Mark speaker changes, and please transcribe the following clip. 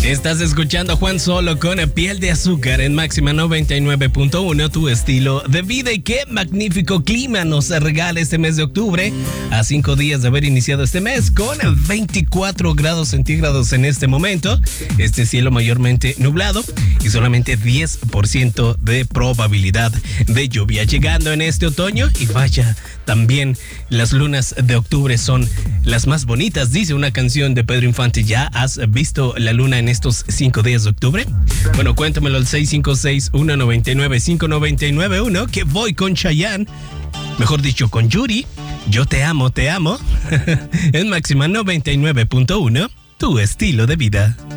Speaker 1: Estás escuchando a Juan Solo con Piel de Azúcar en Máxima 99.1, tu estilo de vida. Y qué magnífico clima nos regala este mes de octubre, a 5 días de haber iniciado este mes con 24 grados centígrados en este momento. Este cielo mayormente nublado y solamente 10% de probabilidad de lluvia. Llegando en este otoño, y vaya, también las lunas de octubre son las más bonitas, dice una canción de Pedro Infante. ¿Ya has visto la luna en estos 5 días de octubre? Bueno, cuéntamelo al 656-199-5991, que voy con Chayanne, mejor dicho con Yuri. Yo te amo, te amo. En Máxima 99.1, tu estilo de vida.